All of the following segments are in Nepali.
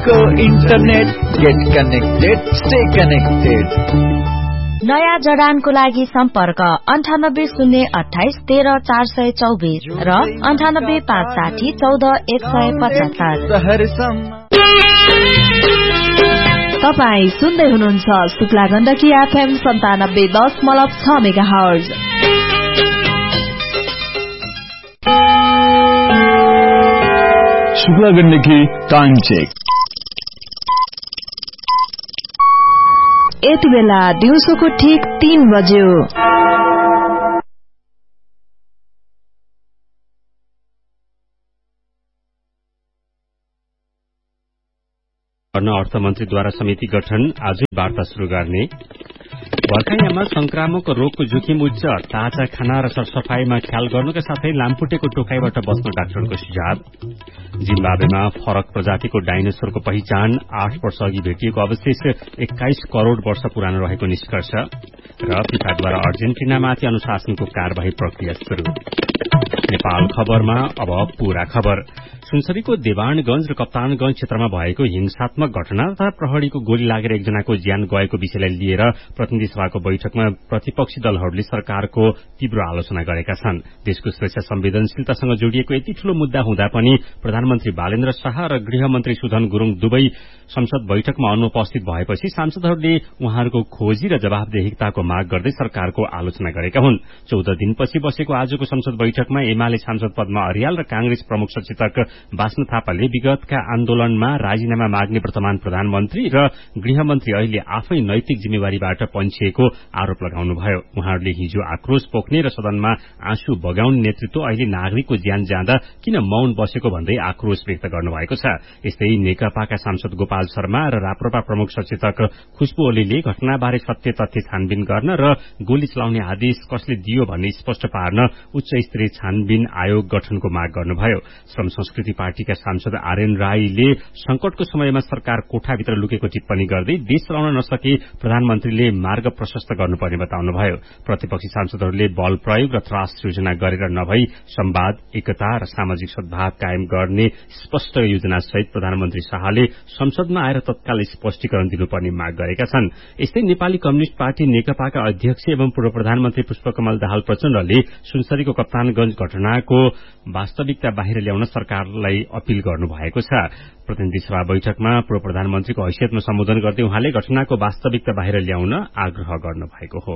को internet get connected stay connected. नयाँ जडानको लागि सम्पर्क 9808130424 र 9856014175। तपाई सुन्दै हुनुहुन्छ Shukla Gandaki FM 97.6 megahertz. Shukla Gandaki time check. यति बेला दिउँसोको ठीक 3 बज्यो। अर्थमन्त्रीद्वारा समिति गठन आजै वार्ता शुरू गर्ने। बर्खायाममा संक्रामक रोगको जोखिम उच्च, ताजा खाना र सरसफाईमा ख्याल गर्नुका साथै लामखुट्टेको टोकाइबाट बस्न डाक्टरको सुझाव। जिम्बाब्वेमा फरक प्रजातिको डाइनोसरको पहिचान, 8 वर्ष अघि भेटिएको अवशेष 21 करोड़ वर्ष पुरानो रहेको निष्कर्ष र फिफाद्वारा अर्जेन्टिनामाथि अनुशासनको कार्यवाही प्रक्रिया शुरू। नेपाल खबरमा अब पूरा खबर। सुनसरीको देवानगंज र कप्तानगंज क्षेत्रमा भएको हिंसात्मक घटना तथा प्रहरीको गोली लागेर एकजनाको ज्यान गएको विषयलाई लिएर प्रतिनिधि सभाको बैठकमा प्रतिपक्षी दलहरूले सरकारको तीव्र आलोचना गरेका छन्। देशको सुरक्षा संवेदनशीलतासँग जोडिएको यति ठूलो मुद्दा हुँदा पनि प्रधानमन्त्री बालेन्द्र शाह र गृहमन्त्री सुधन गुरूङ दुवै संसद बैठकमा अनुपस्थित भएपछि सांसदहरूले उहाँहरूको खोजी र जवाफदेहिताको माग गर्दै सरकारको आलोचना गरेका हुन्। 14 दिनपछि बसेको आजको संसद बैठकमा एमाले सांसद पद्मा अर्याल र कांग्रेस प्रमुख सचेतक बास्न थापाले विगतका आन्दोलनमा राजीनामा माग्ने वर्तमान प्रधानमन्त्री र गृहमन्त्री अहिले आफै नैतिक जिम्मेवारीबाट पन्छिएको आरोप लगाउनुभयो। उहाँहरूले हिजो आक्रोश पोख्ने र सदनमा आँसु बगाउने नेतृत्व अहिले नागरिकको ज्यान जाँदा किन मौन बसेको भन्दै आक्रोश व्यक्त गर्नुभएको छ। यस्तै नेकपाका सांसद गोपाल शर्मा र राप्रपा प्रमुख सचेतक खुशबु ओलीले घटनाबारे सत्य तथ्य छानबिन गर्न र गोली चलाउने आदेश कसले दियो भन्ने स्पष्ट पार्न उच्च स्तरीय छानबिन आयोग गठनको माग गर्नुभयो। श्रम संस्कृति पार्टीका सांसद आर्यन राईले संकटको समयमा सरकार कोठाभित्र लुकेको टिप्पणी गर्दै देश चलाउन नसके प्रधानमन्त्रीले मार्ग प्रशस्त गर्नुपर्ने बताउनुभयो। प्रतिपक्षी सांसदहरूले बल प्रयोग र त्रास सृजना गरेर नभई संवाद, एकता र सामाजिक सद्भाव कायम गर्ने स्पष्ट योजना सहित प्रधानमन्त्री शाहले संसदमा आएर तत्काल स्पष्टीकरण दिनुपर्ने माग गरेका छन्। यस्तै नेपाली कम्युनिष्ट पार्टी नेकपाका अध्यक्ष एवं पूर्व प्रधानमन्त्री पुष्पकमल दाहाल प्रचण्डले सुनसरीको कप्तानगंज घटनाको वास्तविकता बाहिर ल्याउन सरकारलाई अपील गर्नुभएको छ। प्रतिनिधि सभा बैठकमा पूर्व प्रधानमन्त्रीको हैसियतमा सम्बोधन गर्दै उहाँले घटनाको वास्तविकता बाहिर ल्याउन आग्रह गर्नुभएको हो।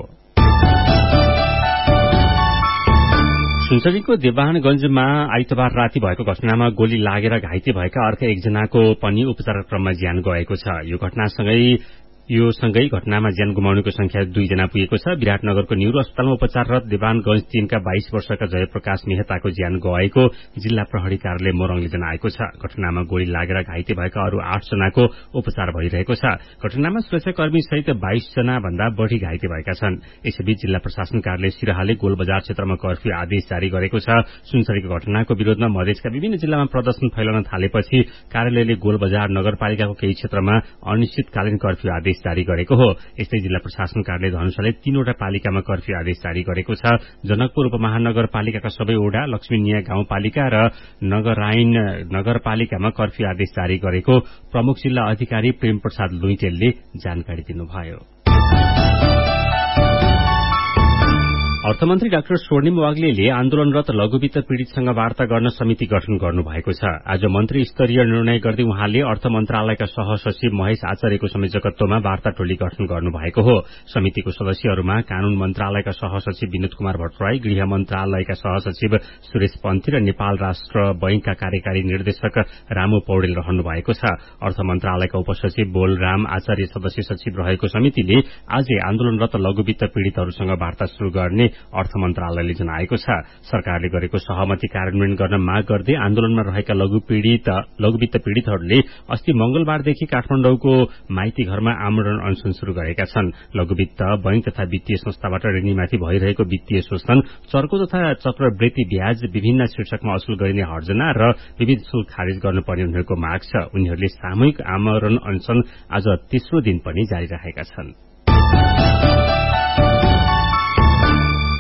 सुनसरीको देवानगंजमा आइतबार राति भएको घटनामा गोली लागेर घाइते भएका अर्का एकजनाको पनि उपचार क्रममा ज्यान गएको छ। यो सँगै घटनामा ज्यान गुमाउनेको संख्या 2 जना पुगेको छ। विराटनगरको न्यूरो अस्पतालमा उपचाररत देवानगंज 3 का 22 वर्षका जयप्रकाश मेहताको ज्यान गएको जिल्ला प्रहरी कार्यालय मोरङले जनाएको छ। घटनामा गोली लागेर घाइते भएका अरू 8 जनाको उपचार भइरहेको छ। घटनामा सुरक्षाकर्मी सहित 22 जना भन्दा बढ़ी घाइते भएका छन्। यसैबीच जिल्ला प्रशासन कार्यालय सिराहाले गोलबजार क्षेत्रमा कर्फ्यू आदेश जारी गरेको छ। सुनसरीको घटनाको विरोधमा मधेसका विभिन्न जिल्लामा प्रदर्शन फैलन थालेपछि कार्यालयले गोलबजार नगरपालिकाको केही क्षेत्रमा अनिश्चितकालीन कर्फ्यू आदेश जारी गरेको हो। यस्तै जिल्ला प्रशासन कार्यालय धनुषाले 3 वटा पालिकामा कर्फ्यू आदेश जारी गरेको छ। जनकपुर उपमहानगरपालिकाका सबै वडा, लक्ष्मीनिया गाउँपालिका र नगरायन नगरपालिकामा कर्फ्यू आदेश जारी गरेको प्रमुख जिल्ला अधिकारी प्रेम प्रसाद लुइटेलले जानकारी दिनुभयो। अर्थमन्त्री डाक्टर स्वर्णिम वाग्लेले आन्दोलनरत लघुवित्त पीड़ितसँग वार्ता गर्न समिति गठन गर्नुभएको छ। आज मन्त्री स्तरीय निर्णय गर्दै उहाँले अर्थ मन्त्रालयका सहसचिव महेश आचार्यको संयोजकत्वमा वार्ता टोली गठन गर्नुभएको हो। समितिको सदस्यहरूमा कानून मन्त्रालयका सहसचिव विनोद कुमार भट्टराई, गृह मन्त्रालयका सहसचिव सुरेश पन्थी र नेपाल राष्ट्र बैंकका कार्यकारी निर्देशक रामु पौडेल रहनु भएको छ। अर्थ मन्त्रालयका उपसचिव बोलराम आचार्य सदस्य सचिव रहेको समितिले आज आन्दोलनरत लघुवित्त पीड़ितहरूसँग वार्ता शुरू गर्ने अर्थ मन्त्रालयले जनाएको छ। सरकारले गरेको सहमति कार्यान्वयन गर्न माग गर्दै आन्दोलनमा रहेका लघुवित्त पीड़ितहरूले अस्ति मंगलबारदेखि काठमाडौँको माइती घरमा आमरण अनशन शुरू गरेका छन्। लघुवित्त बैंक तथा वित्तीय संस्थाबाट ऋणीमाथि भइरहेको वित्तीय शोषण, चर्को तथा चक्रवृद्धि ब्याज, विभिन्न शीर्षकमा असुल गरिने हर्जना र विविध शुल्क खारेज गर्नुपर्ने उनीहरूको माग छ। उनीहरूले सामूहिक आमरण अनशन आज तेस्रो दिन पनि जारी राखेका छन्।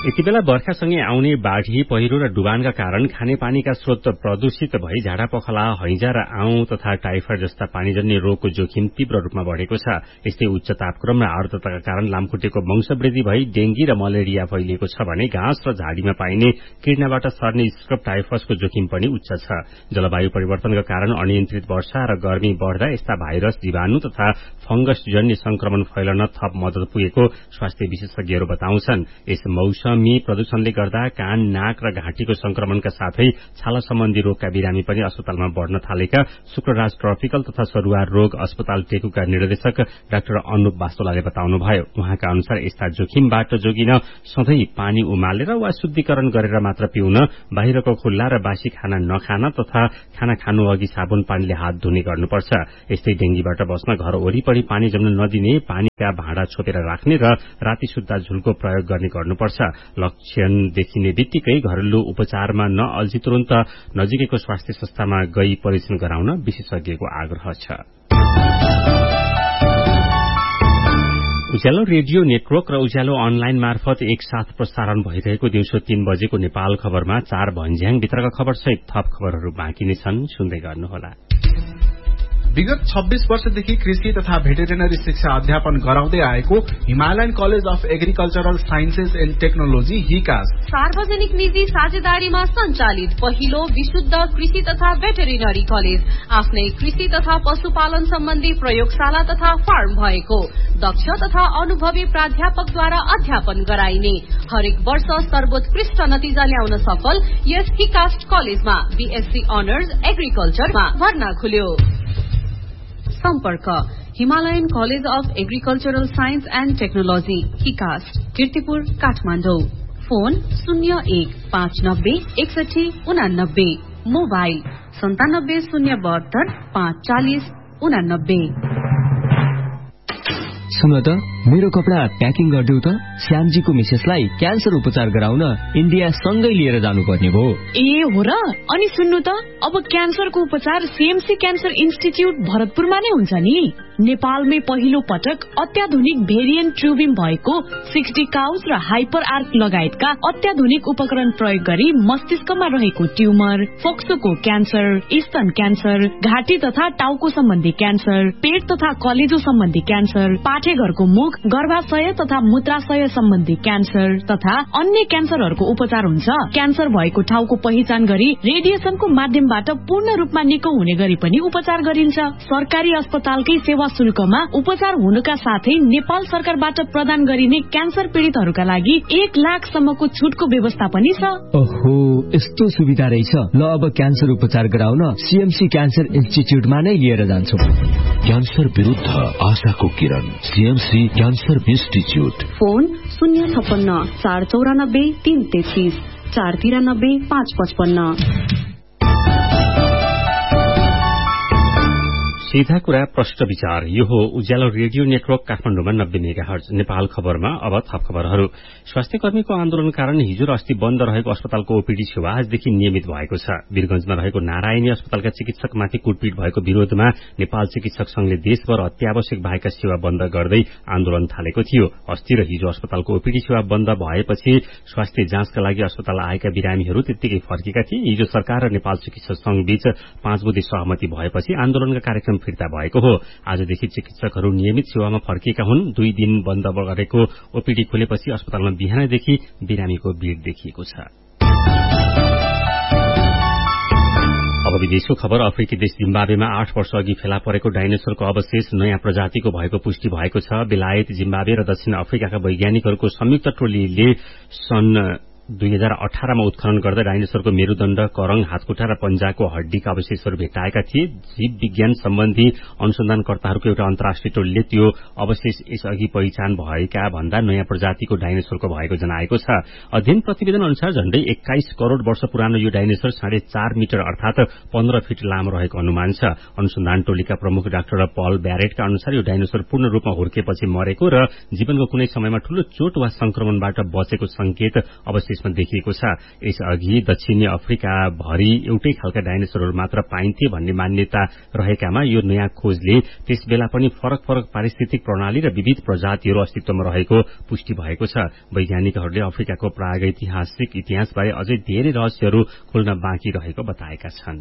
यतिबेला वर्षासँगै आउने बाढ़ी पहिरो र डुबानका कारण खानेपानीका स्रोत प्रदूषित भई झाडा पखला हैजा र आउँ तथा टाइफाइड जस्ता पानीजन्य रोगको जोखिम तीव्र रूपमा बढ़ेको छ। यस्तै उच्च तापक्रम र आर्द्रताका कारण लामखुट्टेको वंशवृद्धि भई डेंगी र मलेरिया फैलिएको छ भने घाँस र झाडीमा पाइने किर्नाबाट सर्ने स्क्रब टाइफसको जोखिम पनि उच्च छ। जलवायु परिवर्तनका कारण अनियन्त्रित वर्षा र गर्मी बढ़दा यस्ता भाइरस, जीवाणु तथा फंगसजन्य संक्रमण फैलन थप मद्दत पुगेको स्वास्थ्य विशेषज्ञहरू बताउँछन्। यस मौसमी प्रदूषणले गर्दा कान, नाक र घाँटीको संक्रमणका साथै छाला सम्बन्धी रोगका बिरामी पनि अस्पतालमा बढ़न थालेका शुक्रराज ट्रपिकल तथा सरुवा रोग अस्पताल टेकुका निर्देशक डाक्टर अनुप वास्तोलाले बताउनुभयो। उहाँका अनुसार यस्ता जोखिमबाट जोगिन सधैं पानी उमालेर वा शुद्धिकरण गरेर मात्र पिउन, बाहिरको खुल्ला र बासी खाना नखान तथा खाना खानु अघि साबुन पानीले हात धुने गर्नुपर्छ। यस्तै डेंगीबाट बस्न घर वरिपरि पानी जम्न नदिने, पानीका भाँडा छोपेर राख्ने र राति सुत्दा झुलको प्रयोग गर्ने गर्नुपर्छ। लक्षण देखिने बित्तिकै घरेलु उपचारमा नअल्झी तुरन्त नजिकैको स्वास्थ्य संस्थामा गई परीक्षण गराउन विशेषज्ञको आग्रह छ। उज्यालो रेडियो नेटवर्क र उज्यालो अनलाइन मार्फत एकसाथ प्रसारण भइरहेको दिउँसो 3 बजेको नेपाल खबरमा 4 भन्ज्याङ भित्रका खबर सहित थप खबरहरू बाँकी नै छन्, सुन्दै गर्नुहोला। विगत 26 वर्षदेखि कृषि तथा भेटेरिनरी शिक्षा अध्यापन गराउँदै आएको Himalayan college of agricultural sciences and technology हिकास सार्वजनिक निजी साझेदारीमा सञ्चालित पहिलो विशुद्ध कृषि तथा भेटेरिनरी कलेज, आफ्नै कृषि तथा पशुपालन सम्बन्धी प्रयोगशाला तथा फार्म भएको, दक्ष तथा अनुभवी प्राध्यापकद्वारा अध्यापन गराइने, हरेक वर्ष सर्वोत्कृष्ट नतिजा ल्याउन सफल यस हिकास्ट कलेजमा बीएससी अनर्स एग्रिकल्चरमा भर्ना खुल्यो। सम्पर्क Himalayan college of agricultural science and technology हिकास्ट, Kirtipur, Kathmandu. Phone 01596189, mobile 9702 540 89। सुन त, मेरो कपडा प्याकिङ गरिदेऊ त। श्यामजीको मिसेसलाई क्यान्सर उपचार गराउन इन्डिया सँगै लिएर जानुपर्ने भयो। ए हो र? अनि सुन्नु त, अब क्यान्सरको उपचार सीएमसी क्यान्सर इन्स्टिच्युट भरतपुरमा नै हुन्छ नि। नेपालमै पहिलो पटक अत्याधुनिक भेरिएन्ट ट्युबिङ भएको 60 काउज र हाइपर आर्क लगायतका अत्याधुनिक उपकरण प्रयोग गरी मस्तिष्कमा रहेको ट्युमर, फोक्सोको क्यान्सर, स्तन क्यान्सर, घाँटी तथा टाउको सम्बन्धी क्यान्सर, पेट तथा कलेजो सम्बन्धी क्यान्सर, पाठेघरको मुख, गर्भाशय तथा मूत्राशय सम्बन्धी क्यान्सर तथा अन्य क्यान्सरहरूको उपचार हुन्छ। क्यान्सर भएको ठाउँको पहिचान गरी रेडिएसनको माध्यमबाट पूर्ण रूपमा निको हुने गरी पनि उपचार गरिन्छ। सरकारी अस्पतालकै सेवा शुल्कमा उपचार हुनुका साथै नेपाल सरकारबाट प्रदान गरिने क्यान्सर पीड़ितहरूका लागि 1 लाखसम्मको छुटको व्यवस्था पनि छ। ओहो, यस्तो सुविधा रहेछ। ल, अब क्यान्सर उपचार गराउन सीएमसी क्यान्सर इन्स्टिच्युटमा नै लिएर जान्छु। क्यान्सर विरुद्ध आशाको किरण, सीएमसी क्यान्सर इन्स्टिच्युट। फोन 056 494 333 493 555। सीधा कुरा प्रष्ट विचार। यो हो उज्यालो रेडियो नेटवर्क काठमाडौँमा 90 मेगाहर्ज। नेपाल खबरमा अब थप खबरहरू। स्वास्थ्य कर्मीको आन्दोलन कारण हिजो र अस्ति बन्द रहेको अस्पतालको ओपीडी सेवा आजदेखि नियमित भएको छ। वीरगंजमा रहेको नारायणी अस्पतालका चिकित्सकमाथि कुटपिट भएको विरोधमा नेपाल चिकित्सक संघले देशभर अत्यावश्यक भएका सेवा बन्द गर्दै आन्दोलन थालेको थियो। अस्ति र हिजो अस्पतालको ओपीडी सेवा बन्द भएपछि स्वास्थ्य जाँचका लागि अस्पताल आएका बिरामीहरू त्यत्तिकै फर्केका थिए। हिजो सरकार र नेपाल चिकित्सक संघ बीच 5 बुँदे सहमति भएपछि आन्दोलनका कार्यक्रम फिर्ता भएको हो। आजदेखि चिकित्सकहरू नियमित सेवामा फर्किएका हुन्। 2 दिन बन्द गरेको ओपीडी खुलेपछि अस्पतालमा बिहानैदेखि बिरामीको भीड़ देखिएको छ। अब विदेशको खबर। अफ्रिकी देश जिम्बाब्वेमा 8 वर्ष अघि फेला परेको डाइनोसरको अवशेष नयाँ प्रजातिको भएको पुष्टि भएको छ। बेलायत, जिम्बाब्वे र दक्षिण अफ्रिकाका वैज्ञानिकहरूको संयुक्त टोलीले सन् 2018 मा उत्खनन गर्दा डाइनोसरको मेरुदण्ड, करङ, हातखुट्टा र पञ्जाको हड्डीका अवशेषहरू भेटाएका थिए। जीव विज्ञान सम्बन्धी अनुसन्धानकर्ताहरूको एउटा अन्तर्राष्ट्रिय टोलीले त्यो अवशेष यसअघि पहिचान भएका भन्दा नयाँ प्रजातिको डाइनोसरको भएको जनाएको छ। अध्ययन प्रतिवेदन अनुसार झण्डै 21 करोड़ वर्ष पुरानो यो डाइनोसर 4.5 मिटर अर्थात 15 फिट लामो रहेको अनुमान छ। अनुसन्धान टोलीका प्रमुख डाक्टर पल ब्यारेटका अनुसार यो डाइनोसर पूर्ण रूपमा हुर्केपछि मरेको र जीवनको कुनै समयमा ठूलो चोट वा संक्रमणबाट बचेको संकेत अवशेष त्यसमा देखिएको छ। यसअघि दक्षिणी अफ्रिका भरि एउटै खालका डाइनोसरहरू मात्र पाइन्थे भन्ने मान्यता रहेकामा यो नयाँ खोजले त्यसबेला पनि फरक फरक पारिस्थितिक प्रणाली र विविध प्रजातिहरू अस्तित्वमा रहेको पुष्टि भएको छ। वैज्ञानिकहरूले अफ्रिकाको प्रागैतिहासिक इतिहासबारे अझै धेरै रहस्यहरू खोल्न बाँकी रहेको बताएका छन्।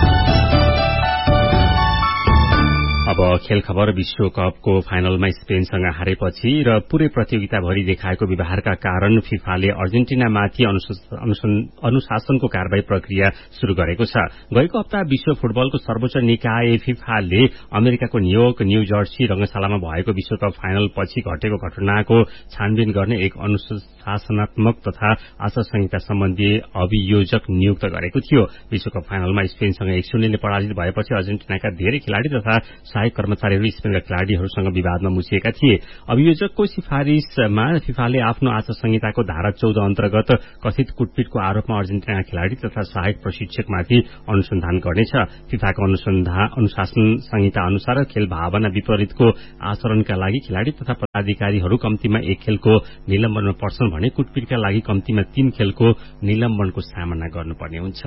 अब खेल खबर। विश्वकपको फाइनलमा स्पेनसँग हारेपछि र पूरै प्रतियोगिताभरि देखाएको व्यवहारका कारण फिफाले अर्जेन्टिनामाथि अनुशासनको कारवाही प्रक्रिया शुरू गरेको छ। गएको हप्ता विश्व फुटबलको सर्वोच्च निकाय फिफाले अमेरिकाको न्यूयोर्क न्यू जर्सी रंगशालामा भएको विश्वकप फाइनल पछि घटेको घटनाको छानबिन गर्ने एक अनुशासनात्मक तथा आचार संहिता सम्बन्धी अभियोजक नियुक्त गरेको थियो। विश्वकप फाइनलमा स्पेनसँग 1-0 पराजित भएपछि अर्जेन्टिनाका धेरै खेलाड़ी तथा सहायक कर्मचारीहरू स्पेनका खेलाड़ीहरूसँग विवादमा मुछिएका थिए। अभियोजकको सिफारिशमा फिफाले आफ्नो आचार संहिताको धारा 14 अन्तर्गत कथित कुटपिटको आरोपमा अर्जेन्टिनाका खेलाड़ी तथा सहायक प्रशिक्षकमाथि अनुसन्धान गर्नेछ। फिफाको अनुशासन संहिता अनुसार खेल भावना विपरीतको आचरणका लागि खेलाड़ी तथा पदाधिकारीहरू कम्तीमा 1 खेलको निलम्बनमा पर्छन् भने कुटपिटका लागि कम्तीमा 3 खेलको निलम्बनको सामना गर्नुपर्ने हुन्छ।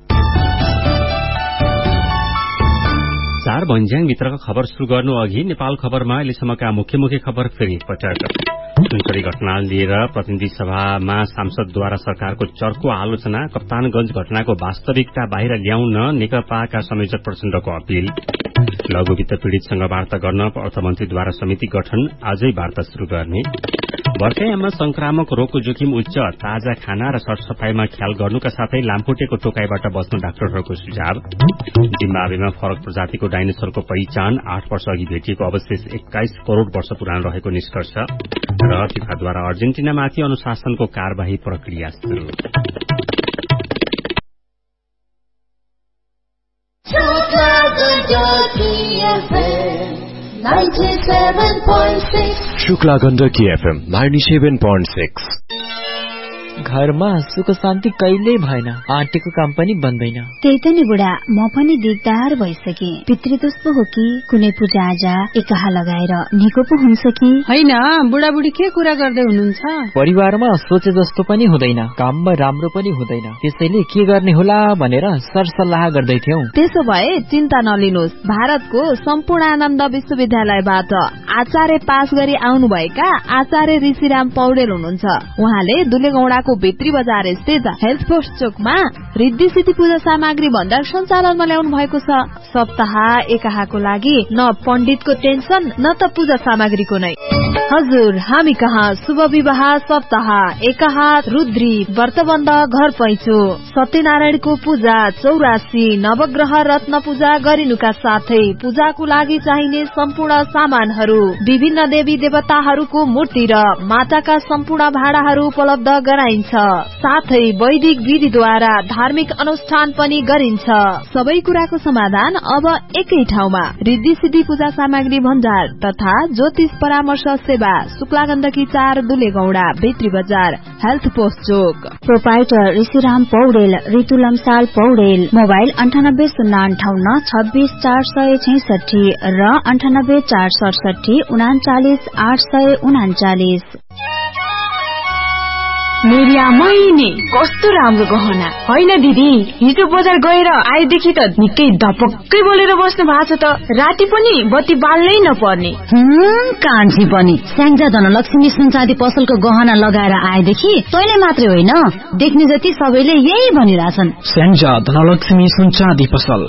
4 भन्ज्याङ भित्रका खबर शुरू गर्नु अघि नेपाल खबरमा अहिलेसम्मका मुख्य खबर फेरि एकपटक। सुनसरी घटना लिएर प्रतिनिधि सभामा सांसदद्वारा सरकारको चर्को आलोचना। कप्तानगंज घटनाको वास्तविकता बाहिर ल्याउन नेकपाका संयोजक प्रचण्डको अपील। लघु वित्त पीड़ितसँग वार्ता गर्न अर्थमन्त्रीद्वारा समिति गठन। आजै वार्ता शुरू गर्ने। बर्खायाममा संक्रामक रोगको जोखिम उच्च। ताजा खाना र सरसफाईमा ख्याल गर्नुका साथै लामखुट्टेको टोकाइबाट बच्न डाक्टरहरूको सुझाव। जिम्बाब्वेमा फरक प्रजातिको डाइनोसरको पहिचान। 8 वर्ष अघि भेटिएको अवशेष 21 करोड़ वर्ष पुरानो रहेको निष्कर्ष। र फिफाद्वारा अर्जेन्टिनामाथि अनुशासनको कारवाही प्रक्रिया शुरू। शुक्ला गण्डकी FM 97.6। घरमा सुख शान्ति कहिल्यै भएन, आँटेको काम पनि बन्दैन। त्यही त नि बुढा, म पनि दिगदार भइसके। पितृदोष पो हो कि कुनै पूजा आजा एकाहा लगाएर निको पो हुन्छ कि हैन? बुढाबुढी के कुरा गर्दै हुनुहुन्छ? परिवारमा सोचे जस्तो पनि हुँदैन, काममा राम्रो पनि हुँदैन, त्यसैले के गर्ने होला भनेर सरसल्लाह गर्दै थियौं। त्यसो भए चिन्ता नलिनुहोस्, भारतको सम्पूर्णानन्द विश्वविद्यालयबाट आचार्य पास गरी आउनुभएका आचार्य ऋषिराम पौडेल हुनुहुन्छ। उहाँले दुलेगौडाको भित्री बजार स्थित हेल्थ पोस्ट चोकमा रिद्धि सिद्धि पूजा सामग्री भण्डार सञ्चालनमा ल्याउनु भएको छ। सप्ताह एकाहाको लागि न पण्डितको टेन्सन न त पूजा सामग्रीको नै। हजुर, हामी कहाँ शुभ विवाह सप्ताह एकाहा रुद्री व्रतबन्ध घर पैँचो सत्यनारायणको पूजा 84 नवग्रह रत्न पूजा गरिनुका साथै पूजाको लागि चाहिने सम्पूर्ण सामानहरू, विभिन्न देवी देवताहरूको मूर्ति र माताका सम्पूर्ण भाडाहरू उपलब्ध गराइन्छ। साथै वैदिक विधिद्वारा धार्मिक अनुष्ठान पनि गरिन्छ। सबै कुराको समाधान अब एकै ठाउँमा। रिद्धि सिद्धि पूजा सामग्री भण्डार तथा ज्योतिष परामर्श सेवा, शुक्ला गण्डकी 4 दुलेगौडा भित्री बजार हेल्थ पोस्ट चोक। प्रोप्राइटर ऋषिराम पौडेल, ऋतु लम्साल पौडेल। मोबाइल 9805 26 466 र 98 467 39 839। मेरियामैनी कस्तो राम्रो गहना होइन दिदी? हिजो बजार गएर आएदेखि त निकै धपक्कै बोलेर बस्नु भएको छ त। राति पनि बत्ती बाल्नै नपर्ने। कान्छी पनि स्याङ्जा धनलक्ष्मी सुनचाँदी पसलको गहना लगाएर आएदेखि तैले मात्रै होइन, देख्ने जति सबैले यही भनिरहेछन्। स्याङ्जा धनलक्ष्मी सुनचाँदी पसल।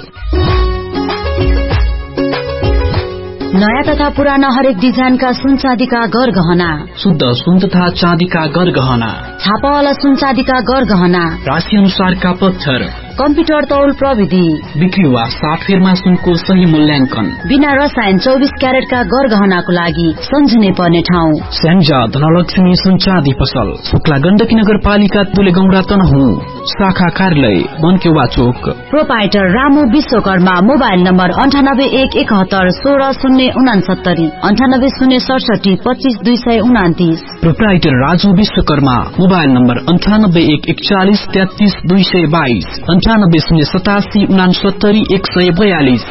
नयाँ तथा पुराना हरेक डिजाइनका सुन चाँदीका गरगहना, शुद्ध सुन तथा चाँदीका गरगहना, छापावाला सुन चाँदीका गरगहना, राशि अनुसारका पत्थर, कम्प्युटर तौल प्रविधि, बिक्री वा साटफेरमा सुनको सही मूल्याङ्कन, बिना रसायन 24 क्यारेटका गरगहनाको लागि सम्झिनै पर्ने ठाउँ स्याङ्जा धनलक्ष्मी सुन चाँदी पसल, शुक्ला गण्डकी नगरपालिका तुलेगौडा तनहुँ, शाखा कार्यालय बनकेवा चोक। Proprietor Ramu Vishwakarma. Mobile number 98 171 16 69 98 067 25 229। Proprietor Raju Vishwakarma. Mobile number 98 141 33 222 98 087 69 142।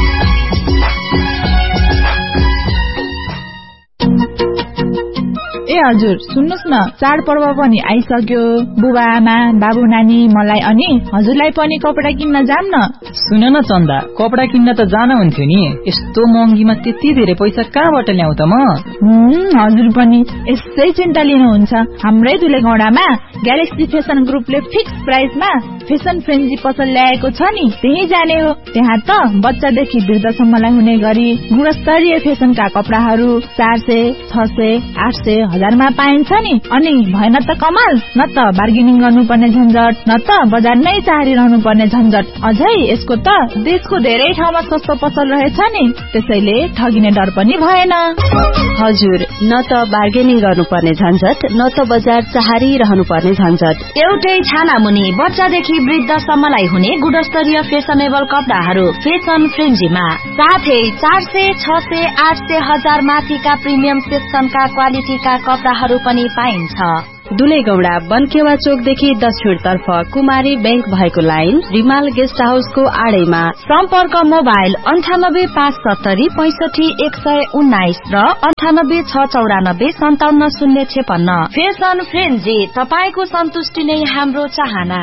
ए हजुर सुन्नुस् न, चाडपर्व पनि आइसक्यो। बुबा आमा बाबु नानी मलाई अनि हजुरलाई पनि कपडा किन्न जाम न। सुन न चन्दा, कपडा किन्न त जान हुन्थ्यो नि, यस्तो महँगीमा त्यति धेरै पैसा कहाँबाट ल्याउ त म? हजुर पनि यसै चिन्ता लिनुहुन्छ। हाम्रै दुलेगौडामा ग्यालेक्सी फेसन ग्रुपले फिक्स प्राइसमा फेसन फ्रेन्जी पसल ल्याएको छ नि, त्यही जाने हो। त्यहाँ त बच्चादेखि वृद्धसम्मलाई हुने गरी गुणस्तरीय फेसनका कपडाहरू 400, 600, 800, 1000मा पाइन्छ नि। अनि भएन त कमाल, न त बार्गेनिङ गर्नुपर्ने झन्झट, न त बजार नै चाहरिरहनु पर्ने झन्झट। अझै यसको त देशको धेरै ठाउँमा सस्तो पसल रहेछ नि, त्यसैले ठगिने डर पनि भएन। हजुर, न त बार्गेनिङ गर्नुपर्ने झन्झट, न त बजार चाहरिरहनु पर्ने झन्झट। एउटै छाना मुनि बच्चादेखि वृद्धसम्मलाई हुने गुणस्तरीय फेसनेबल कपडाहरू फेसन फ्रेन्जीमा, साथै 400, 600, 800, 1000 माथिका प्रिमियम सेक्सनका क्वालिटीका कपडाहरू पनि पाइन्छ। दुलेगौडा बनकेवा चोकदेखि दक्षिणतर्फ कुमारी बैंक भएको लाइन रिमाल गेस्ट हाउसको आडैमा। सम्पर्क मोबाइल 9857 65 119 र 98 694 57 056। फेसन फ्रेन्जी, तपाईको सन्तुष्टि नै हाम्रो चाहना।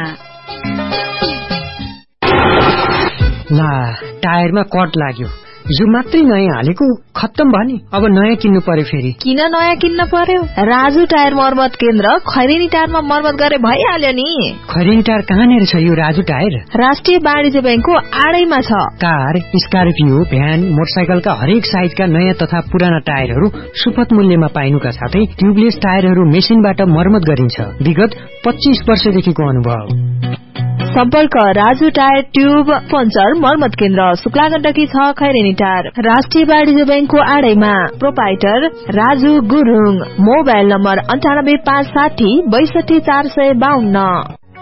ला, टायरमा कट लाग्यो, यो मात्रै नयाँ हालेको, खत्तम भयो नि। अब नयाँ किन्नु पर्यो फेरि। किन नयाँ किन्न पर्यो? राजु टायर मर्मत केन्द्र खैरेनी टायरमा मर्मत गरे भइहाल्यो नि। खैरेनी टायर कहाँनिर छ यो राजु टायर? राष्ट्रिय वाणिज्य बैंकको आडैमा छ। कार, स्कर्पियो, भ्यान, मोटरसाइकलका हरेक साइजका नयाँ तथा पुराना टायरहरू सुपथ मूल्यमा पाइनुका साथै ट्युबलेस टायरहरू मेसिनबाट मर्मत गरिन्छ। विगत 25 वर्षदेखिको अनुभव। सम्पर्क राजु टायर ट्युब पञ्चर मर्मत केन्द्र, शुक्लागण्डकी 6 खैरेनी टायर, राष्ट्रिय वाणिज्य बैंकको आडैमा। Proprietor Raju Gurung. Mobile number 98560 62 452।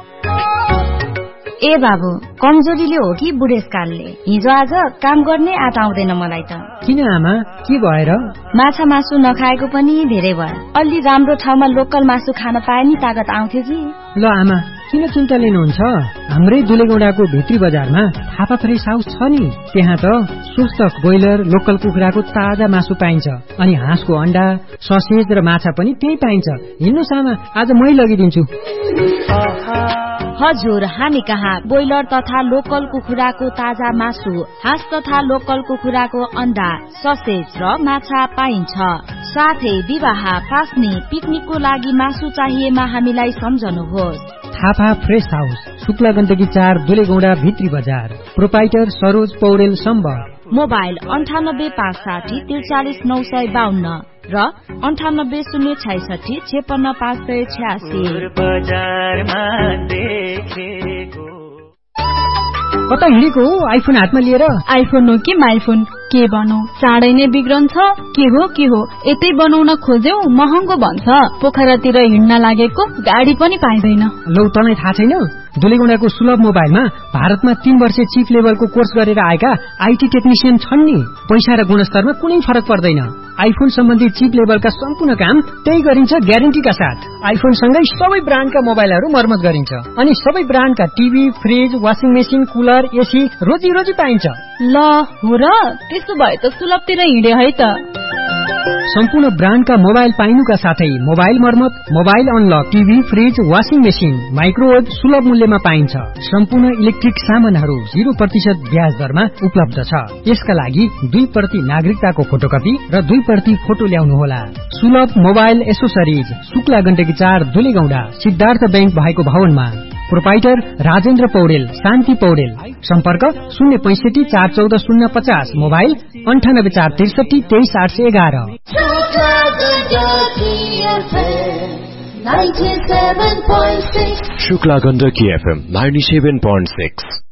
ए बाबु, कमजोरीले हो कि बुढेसकालले? हिजो आज काम गर्ने आँट आउँदैन मलाई त। किन आमा, के भएर? माछा मासु नखाएको पनि धेरै भयो। अलि राम्रो ठाउँमा लोकल मासु खान पाए नि तागत आउँथ्यो कि। ल आमा, किन चिन्ता लिनुहुन्छ? हाम्रै दुलेगौडाको भित्री बजारमा थापा फ्रेस हाउस छ नि, त्यहाँ त स्वस्थ ब्रोइलर लोकल कुखुराको ताजा मासु पाइन्छ। अनि हाँसको अण्डा, ससेज र माछा पनि त्यही पाइन्छ। हिँड्नुस् आमा, आज मै लगिदिन्छु। हजुर, हामी कहाँ ब्रोइलर तथा लोकल कुखुराको ताजा मासु, हाँस तथा लोकल कुखुराको अण्डा, ससेज र माछा पाइन्छ। साथै विवाह, पास्नी, पिकनिकको लागि मासु चाहिएमा हामीलाई सम्झनुहोस्। थापा फ्रेस हाउस, शुक्ला गण्डकी 4 दुलेगौडा भित्री बजार। प्रोपाइटर सरोज पौडेल सम्बर। मोबाइल 98 560 43 952 र 98 066 56 586। कता हिँडेको हो आइफोन हातमा लिएर? आइफोन हो कि माइफोन, के भनौ, चाँडै नै बिग्रन्छ। के हो यतै बनाउन खोज्यौ महँगो भन्छ। पोखरातिर हिँड्न लागेको गाडी पनि पाइँदैन। लौ, तँलाई थाहा छैन? दुलेगौडाको सुलभ मोबाइलमा भारतमा 3 वर्ष चिफ लेभलको कोर्स गरेर आएका आईटी टेक्निशियन छन् नि। पैसा र गुणस्तरमा कुनै फरक पर्दैन। आइफोन सम्बन्धी चिफ लेभलका सम्पूर्ण काम त्यही गरिन्छ ग्यारेन्टीका साथ। आइफोन सँगै सबै ब्रान्डका मोबाइलहरू मर्मत गरिन्छ। अनि सबै ब्रान्डका TV, fridge, washing machine, cooler, AC रोजी पाइन्छ। ल हो र, त्यसो भए त सुलभतिर हिँडे है त। सम्पूर्ण ब्रान्डका मोबाइल पाइनुका साथै मोबाइल मर्मत, mobile unlock, TV, fridge, washing machine, microwave सुलभ मूल्यमा पाइन्छ। सम्पूर्ण इलेक्ट्रिक सामानहरू 0% ब्याज दरमा उपलब्ध छ। यसका लागि 2% नागरिकताको फोटोकपी र 2% फोटो ल्याउनुहोला। सुलभ mobile accessories, Shukla Gandaki 4 दुलेगौडा, Siddhartha bank भएको भवनमा। प्रोपाइटर राजेन्द्र पौडेल, शान्ति पौडेल। सम्पर्क 065 414 050, मोबाइल 98 463 23 811। शुक्ला गण्डकी FM 97.6।